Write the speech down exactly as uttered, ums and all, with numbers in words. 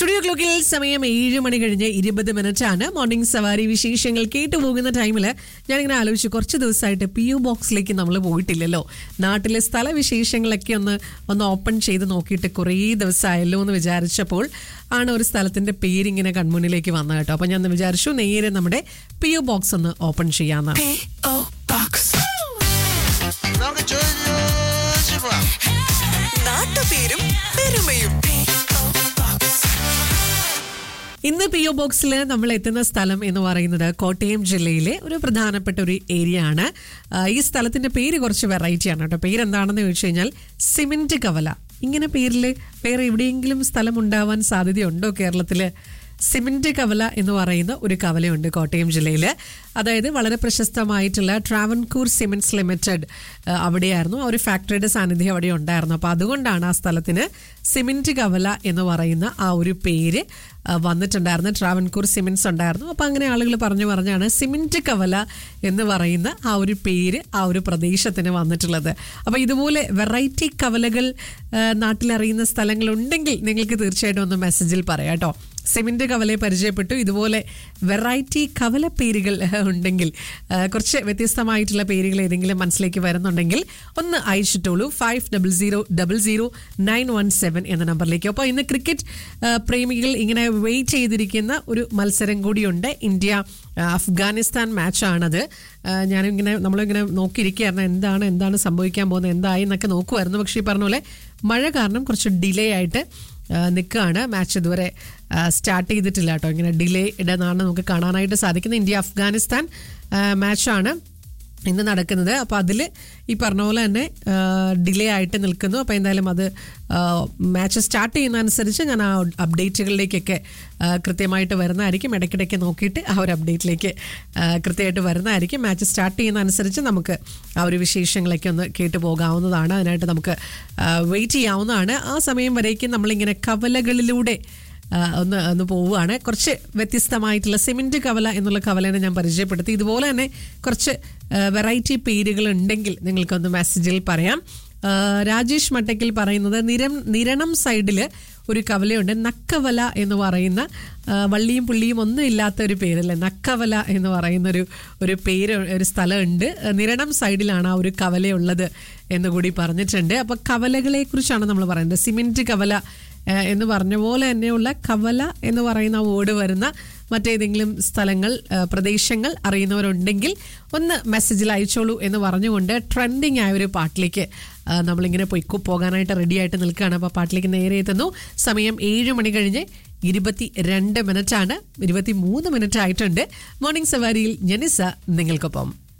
Studio ക്ലോക്കിൽ സമയം ഏഴ് മണി കഴിഞ്ഞ് ഇരുപത് മിനിറ്റ് ആണ്. മോർണിംഗ് സവാരി വിശേഷങ്ങൾ കേട്ടുപോകുന്ന ടൈമിൽ ഞാനിങ്ങനെ ആലോചിച്ചു, കുറച്ച് ദിവസമായിട്ട് പി യു ബോക്സിലേക്ക് നമ്മൾ പോയിട്ടില്ലല്ലോ. നാട്ടിലെ സ്ഥലവിശേഷങ്ങളൊക്കെ ഒന്ന് ഒന്ന് ഓപ്പൺ ചെയ്ത് നോക്കിയിട്ട് കുറേ ദിവസമായല്ലോ എന്ന് വിചാരിച്ചപ്പോൾ ആണ് ഒരു സ്ഥലത്തിന്റെ പേരിങ്ങനെ കൺമുന്നിലേക്ക് വന്നത് കേട്ടോ. അപ്പം ഞാൻ വിചാരിച്ചു നേരെ നമ്മുടെ പി യു ബോക്സ് ഒന്ന് ഓപ്പൺ ചെയ്യാമെന്നാണ്. ഇന്ന് പി ഒ ബോക്സിൽ നമ്മൾ എത്തുന്ന സ്ഥലം എന്ന് പറയുന്നത് കോട്ടയം ജില്ലയിലെ ഒരു പ്രധാനപ്പെട്ട ഒരു ഏരിയ ആണ്. ഈ സ്ഥലത്തിന്റെ പേര് കുറച്ച് വെറൈറ്റി ആണ് കേട്ടോ. പേരെന്താണെന്ന് ചോദിച്ചു കഴിഞ്ഞാൽ സിമന്റ് കവല. ഇങ്ങനെ പേരിൽ വേറെ എവിടെയെങ്കിലും സ്ഥലം ഉണ്ടാവാൻ സാധ്യതയുണ്ടോ കേരളത്തില്? സിമന്റ് കവല എന്ന് പറയുന്ന ഒരു കവലയുണ്ട് കോട്ടയം ജില്ലയിൽ. അതായത് വളരെ പ്രശസ്തമായിട്ടുള്ള ട്രാവൻകൂർ സിമെന്റ്സ് ലിമിറ്റഡ് അവിടെയായിരുന്നു. ആ ഒരു ഫാക്ടറിയുടെ സാന്നിധ്യം അവിടെ ഉണ്ടായിരുന്നു. അപ്പോൾ അതുകൊണ്ടാണ് ആ സ്ഥലത്തിന് സിമന്റ് കവല എന്ന് പറയുന്ന ആ ഒരു പേര് വന്നിട്ടുണ്ടായിരുന്നു. ട്രാവൻകൂർ സിമെന്റ്സ് ഉണ്ടായിരുന്നു. അപ്പോൾ അങ്ങനെ ആളുകൾ പറഞ്ഞു പറഞ്ഞാണ് സിമന്റ് കവല എന്ന് പറയുന്ന ആ ഒരു പേര് ആ ഒരു പ്രദേശത്തിന് വന്നിട്ടുള്ളത്. അപ്പോൾ ഇതുപോലെ വെറൈറ്റി കവലകൾ നാട്ടിലറിയുന്ന സ്ഥലങ്ങളുണ്ടെങ്കിൽ നിങ്ങൾക്ക് തീർച്ചയായിട്ടും ഒന്ന് മെസ്സേജിൽ പറയാം കേട്ടോ. സിമന്റ് കവലയെ പരിചയപ്പെട്ടു. ഇതുപോലെ വെറൈറ്റി കവല പേരുകൾ ഉണ്ടെങ്കിൽ, കുറച്ച് വ്യത്യസ്തമായിട്ടുള്ള പേരുകൾ ഏതെങ്കിലും മനസ്സിലേക്ക് വരുന്നുണ്ടെങ്കിൽ ഒന്ന് അയച്ചിട്ടുള്ളൂ. Five double zero double zero nine one seven എന്ന നമ്പറിലേക്ക്. അപ്പോൾ ഇന്ന് ക്രിക്കറ്റ് പ്രേമികൾ ഇങ്ങനെ വെയിറ്റ് ചെയ്തിരിക്കുന്ന ഒരു മത്സരം കൂടിയുണ്ട്. ഇന്ത്യ അഫ്ഗാനിസ്ഥാൻ മാച്ചാണത്. ഞാനിങ്ങനെ നമ്മളിങ്ങനെ നോക്കിയിരിക്കുകയായിരുന്നു എന്താണ് എന്താണ് സംഭവിക്കാൻ പോകുന്നത്, എന്തായി എന്നൊക്കെ നോക്കുമായിരുന്നു. പക്ഷേ ഈ പറഞ്ഞ പോലെ മഴ കാരണം കുറച്ച് ഡിലേ ആയിട്ട് നിൽക്കുകയാണ്. മാച്ച് ഇതുവരെ സ്റ്റാർട്ട് ചെയ്തിട്ടില്ല കേട്ടോ. ഇങ്ങനെ ഡിലേ ഇടുന്നതാണ് നമുക്ക് കാണാനായിട്ട് സാധിക്കുന്നത്. ഇന്ത്യ അഫ്ഗാനിസ്ഥാൻ മാച്ചാണ് ഇന്ന് നടക്കുന്നത്. അപ്പോൾ അതിൽ ഈ പറഞ്ഞ പോലെ തന്നെ ഡിലേ ആയിട്ട് നിൽക്കുന്നു. അപ്പോൾ എന്തായാലും അത് മാച്ച് സ്റ്റാർട്ട് ചെയ്യുന്നതനുസരിച്ച് ഞാൻ ആ അപ്ഡേറ്റുകളിലേക്കൊക്കെ കൃത്യമായിട്ട് വരുന്നതായിരിക്കും. ഇടയ്ക്കിടയ്ക്ക് നോക്കിയിട്ട് ആ ഒരു അപ്ഡേറ്റിലേക്ക് കൃത്യമായിട്ട് വരുന്നതായിരിക്കും. മാച്ച് സ്റ്റാർട്ട് ചെയ്യുന്നതനുസരിച്ച് നമുക്ക് ആ ഒരു വിശേഷങ്ങളൊക്കെ ഒന്ന് കേട്ടു പോകാവുന്നതാണ്. അതിനായിട്ട് നമുക്ക് വെയിറ്റ് ചെയ്യാവുന്നതാണ്. ആ സമയം വരേക്കും നമ്മളിങ്ങനെ കവലകളിലൂടെ ഒന്ന് ഒന്ന് പോവുകയാണ്. കുറച്ച് വ്യത്യസ്തമായിട്ടുള്ള സിമന്റ് കവല എന്നുള്ള കവലനെ ഞാൻ പരിചയപ്പെടുത്തി. ഇതുപോലെ തന്നെ കുറച്ച് വെറൈറ്റി പേരുകൾ ഉണ്ടെങ്കിൽ നിങ്ങൾക്കൊന്ന് മെസ്സേജിൽ പറയാം. രാജേഷ് മട്ടക്കിൽ പറയുന്നത് നിരം നിരണം സൈഡിൽ ഒരു കവലയുണ്ട്, നക്കവല എന്ന് പറയുന്ന, വള്ളിയും പുള്ളിയും ഒന്നും ഇല്ലാത്ത ഒരു പേരല്ലേ, നക്കവല എന്ന് പറയുന്നൊരു ഒരു പേര് ഒരു സ്ഥലമുണ്ട്. നിരണം സൈഡിലാണ് ആ ഒരു കവലയുള്ളത് എന്നുകൂടി പറഞ്ഞിട്ടുണ്ട്. അപ്പോൾ കവലകളെ കുറിച്ചാണ് നമ്മൾ പറയുന്നത്. സിമന്റ് കവല എന്ന് പറഞ്ഞ പോലെ തന്നെയുള്ള കവല എന്ന് പറയുന്ന വേർഡ് വരുന്ന മറ്റേതെങ്കിലും സ്ഥലങ്ങൾ, പ്രദേശങ്ങൾ അറിയുന്നവരുണ്ടെങ്കിൽ ഒന്ന് മെസ്സേജിൽ അയച്ചോളൂ എന്ന് പറഞ്ഞുകൊണ്ട് ട്രെൻഡിങ് ആയ ഒരു പാട്ടിലേക്ക് നമ്മളിങ്ങനെ പോയി പോകാനായിട്ട് റെഡി ആയിട്ട് നിൽക്കുകയാണ്. അപ്പോൾ പാട്ടിലേക്ക് നേരെ എത്തുന്നു. സമയം ഏഴ് മണി കഴിഞ്ഞ് ഇരുപത്തി രണ്ട് മിനിറ്റ് ആണ്. ഇരുപത്തി മൂന്ന് മിനിറ്റ് ആയിട്ടുണ്ട്. മോർണിംഗ് സവാരിയിൽ ജനിസ നിങ്ങൾക്കൊപ്പം.